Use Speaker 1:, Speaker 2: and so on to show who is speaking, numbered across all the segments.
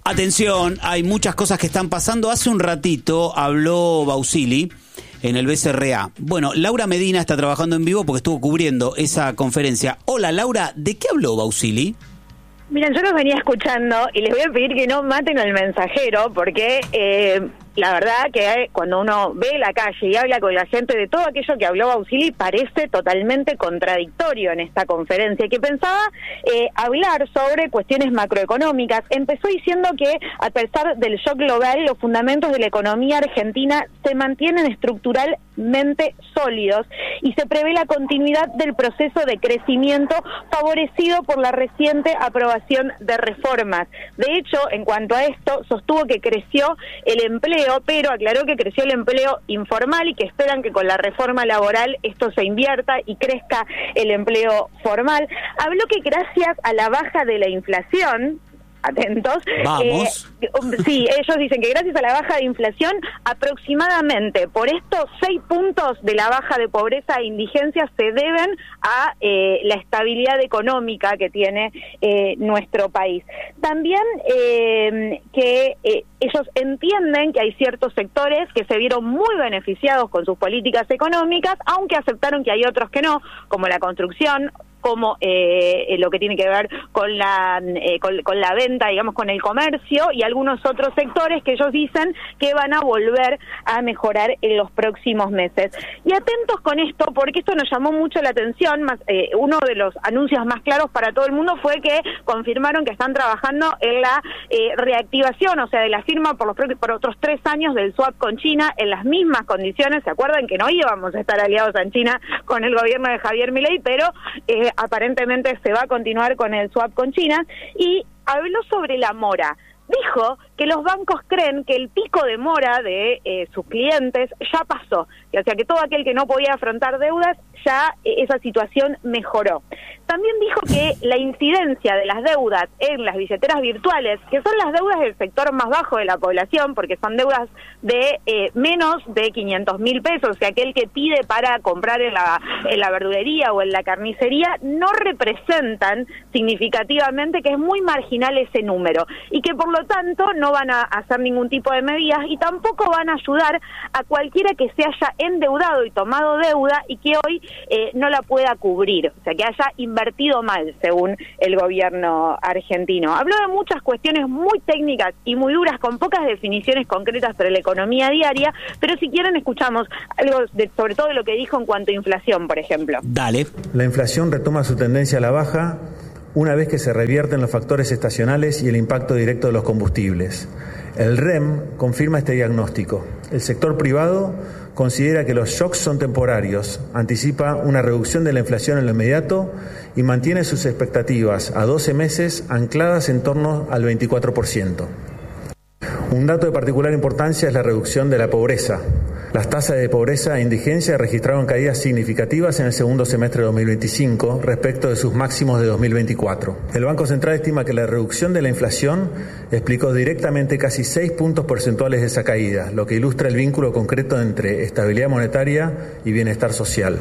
Speaker 1: Atención, hay muchas cosas que están pasando. Hace un ratito habló Bausili en el BCRA. Bueno, Laura Medina está trabajando en vivo porque estuvo cubriendo esa conferencia. Hola, Laura, ¿de qué habló Bausili?
Speaker 2: Miren, yo los venía escuchando y les voy a pedir que no maten al mensajero porque la verdad que cuando uno ve la calle y habla con la gente de todo aquello que habló Bausili parece totalmente contradictorio en esta conferencia, que pensaba hablar sobre cuestiones macroeconómicas. Empezó diciendo que a pesar del shock global, los fundamentos de la economía argentina se mantienen estructuralmente sólidos y se prevé la continuidad del proceso de crecimiento favorecido por la reciente aprobación de reformas. De hecho, en cuanto a esto, sostuvo que creció el empleo, pero aclaró que creció el empleo informal y que esperan que con la reforma laboral esto se invierta y crezca el empleo formal. Habló que gracias a la baja de la inflación, atentos.
Speaker 1: Vamos.
Speaker 2: Sí, ellos dicen que gracias a la baja de inflación, aproximadamente por estos 6 puntos de la baja de pobreza e indigencia se deben a la estabilidad económica que tiene nuestro país. También que ellos entienden que hay ciertos sectores que se vieron muy beneficiados con sus políticas económicas, aunque aceptaron que hay otros que no, como la construcción, como lo que tiene que ver con la venta, digamos, con el comercio y algunos otros sectores que ellos dicen que van a volver a mejorar en los próximos meses. Y atentos con esto, porque esto nos llamó mucho la atención. Uno de los anuncios más claros para todo el mundo fue que confirmaron que están trabajando en la reactivación, o sea, de la firma por otros 3 años del swap con China en las mismas condiciones. ¿Se acuerdan que no íbamos a estar aliados en China con el gobierno de Javier Milei? Pero aparentemente se va a continuar con el swap con China. Y habló sobre la mora. Dijo que los bancos creen que el pico de mora de sus clientes ya pasó, o sea que todo aquel que no podía afrontar deudas, ya esa situación mejoró. También dijo que la incidencia de las deudas en las billeteras virtuales, que son las deudas del sector más bajo de la población, porque son deudas de menos de 500.000 pesos, o sea, aquel que pide para comprar en la verdulería o en la carnicería, no representan significativamente, que es muy marginal ese número, y que por lo tanto no van a hacer ningún tipo de medidas y tampoco van a ayudar a cualquiera que se haya endeudado y tomado deuda y que hoy no la pueda cubrir, o sea, que haya invertido mal, según el gobierno argentino. Habló de muchas cuestiones muy técnicas y muy duras, con pocas definiciones concretas para la economía diaria, pero si quieren escuchamos algo sobre todo de lo que dijo en cuanto a inflación, por ejemplo.
Speaker 1: Dale.
Speaker 3: La inflación retoma su tendencia a la baja una vez que se revierten los factores estacionales y el impacto directo de los combustibles. El REM confirma este diagnóstico. El sector privado considera que los shocks son temporarios, anticipa una reducción de la inflación en lo inmediato y mantiene sus expectativas a 12 meses ancladas en torno al 24%. Un dato de particular importancia es la reducción de la pobreza. Las tasas de pobreza e indigencia registraron caídas significativas en el segundo semestre de 2025 respecto de sus máximos de 2024. El Banco Central estima que la reducción de la inflación explicó directamente casi 6 puntos porcentuales de esa caída, lo que ilustra el vínculo concreto entre estabilidad monetaria y bienestar social.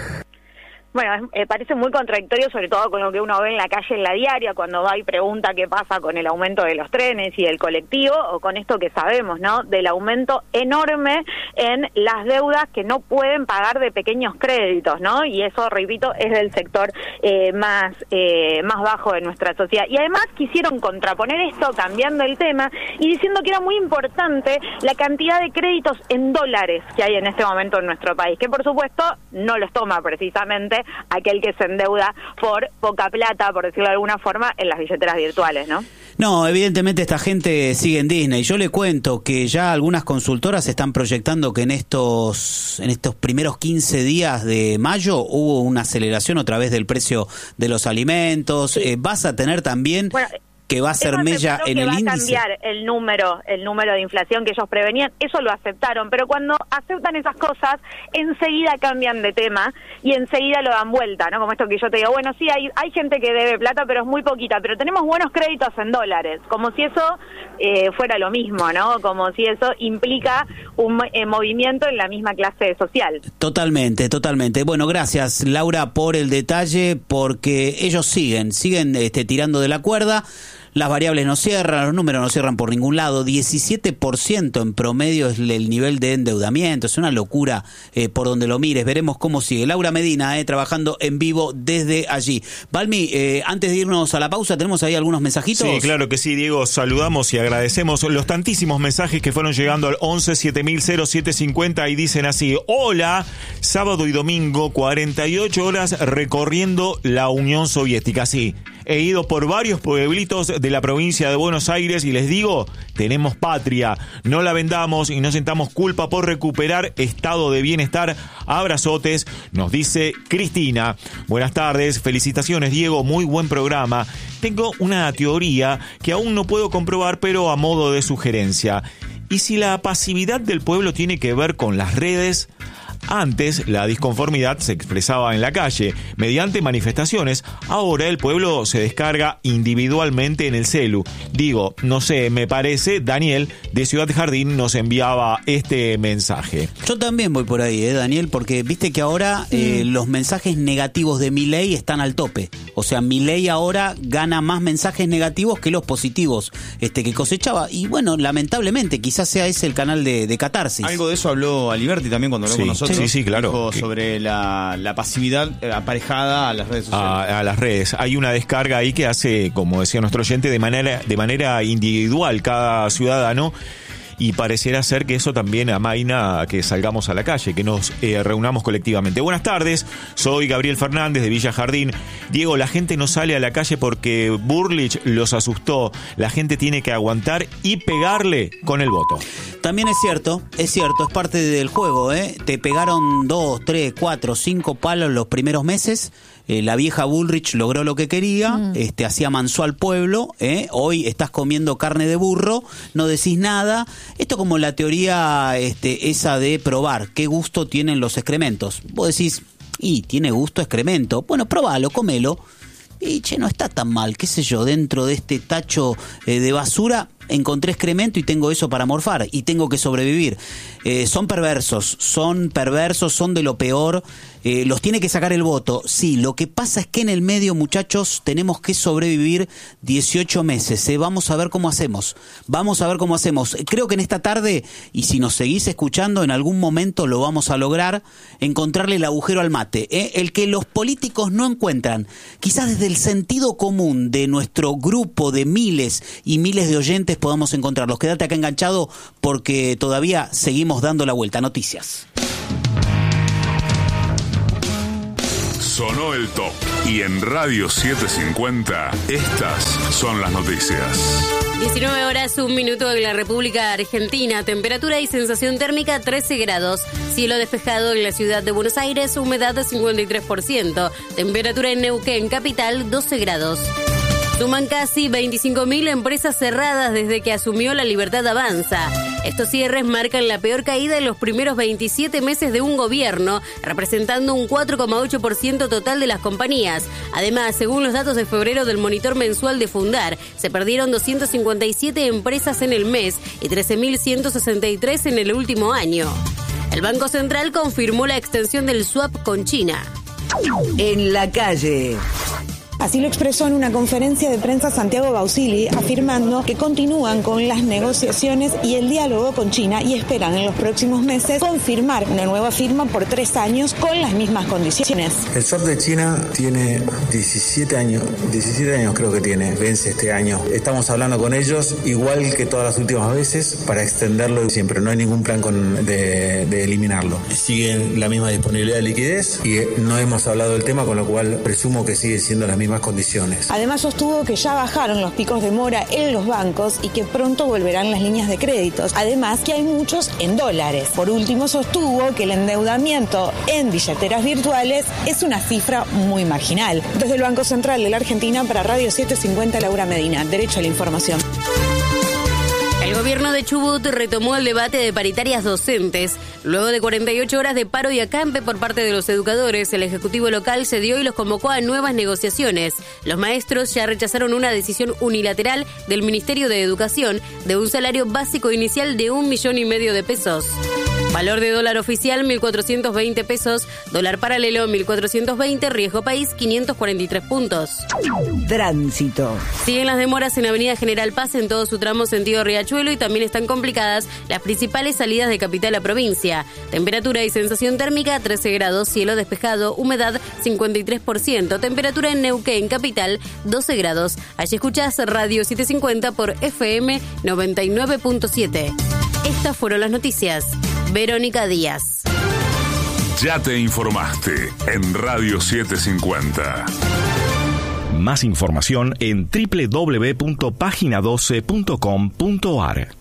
Speaker 2: Bueno, parece muy contradictorio, sobre todo con lo que uno ve en la calle en la diaria, cuando va y pregunta qué pasa con el aumento de los trenes y del colectivo, o con esto que sabemos, ¿no?, del aumento enorme en las deudas que no pueden pagar de pequeños créditos, ¿no? Y eso, repito, es del sector más bajo de nuestra sociedad. Y además quisieron contraponer esto, cambiando el tema, y diciendo que era muy importante la cantidad de créditos en dólares que hay en este momento en nuestro país, que por supuesto no los toma precisamente aquel que se endeuda por poca plata, por decirlo de alguna forma, en las billeteras virtuales, ¿no?
Speaker 1: No, evidentemente esta gente sigue en Disney. Yo le cuento que ya algunas consultoras están proyectando que en estos primeros 15 días de mayo hubo una aceleración otra vez del precio de los alimentos. Sí. Vas a tener también... Bueno, que va a ser mella en el índice. Va a cambiar el número de inflación que ellos prevenían, eso lo aceptaron, pero cuando aceptan esas cosas, enseguida cambian de tema y enseguida lo dan vuelta, ¿no? Como esto que yo te digo, bueno, sí, hay gente que debe plata, pero es muy poquita, pero tenemos buenos créditos en dólares, como si eso fuera lo mismo, ¿no? Como si eso implica un movimiento en la misma clase social. Totalmente. Bueno, gracias, Laura, por el detalle, porque ellos siguen tirando de la cuerda. Las variables no cierran, los números no cierran por ningún lado. 17% en promedio es el nivel de endeudamiento. Es una locura por donde lo mires. Veremos cómo sigue. Laura Medina, trabajando en vivo desde allí. Balmi, antes de irnos a la pausa, ¿tenemos ahí algunos mensajitos?
Speaker 4: Sí, claro que sí, Diego. Saludamos y agradecemos los tantísimos mensajes que fueron llegando al 11 7000 0750 y dicen así: hola, sábado y domingo, 48 horas recorriendo la Unión Soviética. Sí, he ido por varios pueblitos de la provincia de Buenos Aires y les digo, tenemos patria, no la vendamos y no sentamos culpa por recuperar estado de bienestar. Abrazotes, nos dice Cristina. Buenas tardes, felicitaciones, Diego, muy buen programa. Tengo una teoría que aún no puedo comprobar, pero a modo de sugerencia. ¿Y si la pasividad del pueblo tiene que ver con las redes? Antes la disconformidad se expresaba en la calle, mediante manifestaciones. Ahora el pueblo se descarga individualmente en el celu. Digo, no sé, me parece, Daniel de Ciudad Jardín nos enviaba este mensaje.
Speaker 1: Yo también voy por ahí, Daniel, porque viste que ahora los mensajes negativos de Milei están al tope. O sea, Milei ahora gana más mensajes negativos que los positivos que cosechaba. Y bueno, lamentablemente, quizás sea ese el canal de catarsis.
Speaker 5: Algo de eso habló Aliberti también cuando habló con nosotros.
Speaker 4: Sí, claro.
Speaker 5: Dijo sobre la pasividad aparejada a las redes sociales.
Speaker 4: A las redes. Hay una descarga ahí que hace, como decía nuestro oyente, de manera individual cada ciudadano. Y pareciera ser que eso también amaina a que salgamos a la calle, que nos reunamos colectivamente. Buenas tardes, soy Gabriel Fernández de Villa Jardín. Diego, la gente no sale a la calle porque Burlich los asustó. La gente tiene que aguantar y pegarle con el voto.
Speaker 1: También es cierto, es parte del juego, Te pegaron 2, 3, 4, 5 palos los primeros meses. La vieja Bullrich logró lo que quería, hacía manso al pueblo, hoy estás comiendo carne de burro, no decís nada. Esto como la teoría esa de probar qué gusto tienen los excrementos. Vos decís, tiene gusto excremento, bueno, probalo, comelo. Y no está tan mal, qué sé yo, dentro de este tacho de basura encontré excremento y tengo eso para morfar y tengo que sobrevivir. Son perversos, son de lo peor. Los tiene que sacar el voto. Sí, lo que pasa es que en el medio, muchachos, tenemos que sobrevivir 18 meses. Vamos a ver cómo hacemos. Creo que en esta tarde, y si nos seguís escuchando, en algún momento lo vamos a lograr, encontrarle el agujero al mate. El que los políticos no encuentran, quizás desde el sentido común de nuestro grupo de miles y miles de oyentes podamos encontrarlos. Quédate acá enganchado porque todavía seguimos dando la vuelta. Noticias.
Speaker 6: Sonó el top y en Radio 750 estas son las noticias.
Speaker 7: 19 horas, 1 minuto en la República Argentina. Temperatura y sensación térmica 13 grados. Cielo despejado en la ciudad de Buenos Aires, humedad de 53%. Temperatura en Neuquén, capital, 12 grados. Suman casi 25.000 empresas cerradas desde que asumió La Libertad Avanza. Estos cierres marcan la peor caída en los primeros 27 meses de un gobierno, representando un 4,8% total de las compañías. Además, según los datos de febrero del monitor mensual de Fundar, se perdieron 257 empresas en el mes y 13.163 en el último año. El Banco Central confirmó la extensión del swap con China.
Speaker 8: En la calle.
Speaker 9: Así lo expresó en una conferencia de prensa Santiago Bausili, afirmando que continúan con las negociaciones y el diálogo con China y esperan en los próximos meses confirmar una nueva firma por 3 años con las mismas condiciones.
Speaker 3: El swap de China tiene 17 años creo que tiene, vence este año. Estamos hablando con ellos, igual que todas las últimas veces, para extenderlo siempre. No hay ningún plan de eliminarlo. Siguen la misma disponibilidad de liquidez y no hemos hablado del tema, con lo cual presumo que sigue siendo las mismas condiciones.
Speaker 9: Además sostuvo que ya bajaron los picos de mora en los bancos y que pronto volverán las líneas de créditos. Además que hay muchos en dólares. Por último sostuvo que el endeudamiento en billeteras virtuales es una cifra muy marginal. Desde el Banco Central de la Argentina para Radio 750, Laura Medina. Derecho a la información.
Speaker 7: El gobierno de Chubut retomó el debate de paritarias docentes. Luego de 48 horas de paro y acampe por parte de los educadores, el Ejecutivo local cedió y los convocó a nuevas negociaciones. Los maestros ya rechazaron una decisión unilateral del Ministerio de Educación de un salario básico inicial de 1,5 millones de pesos. Valor de dólar oficial 1.420 pesos, dólar paralelo 1.420, riesgo país 543 puntos.
Speaker 8: Tránsito.
Speaker 7: Siguen las demoras en Avenida General Paz en todo su tramo sentido Riachuelo y también están complicadas las principales salidas de capital a provincia. Temperatura y sensación térmica 13 grados, cielo despejado, humedad 53%, temperatura en Neuquén, capital 12 grados. Allí escuchás Radio 750 por FM 99.7. Estas fueron las noticias. Verónica Díaz.
Speaker 6: Ya te informaste en Radio 750.
Speaker 10: Más información en www.pagina12.com.ar.